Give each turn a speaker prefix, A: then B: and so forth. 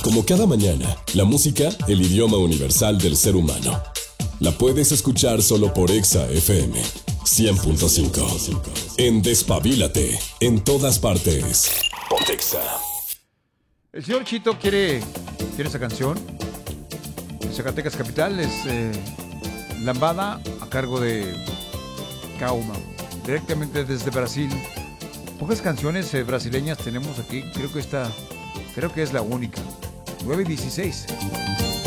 A: Como cada mañana, la música, el idioma universal del ser humano. La puedes escuchar solo por Exa FM 100.5. En Despabilate, en todas partes. Pontexa.
B: El señor Chito quiere esa canción. En Zacatecas Capital es Lambada a cargo de Kauma. Directamente desde Brasil. Pocas canciones brasileñas tenemos aquí. Creo que es la única. 9:16.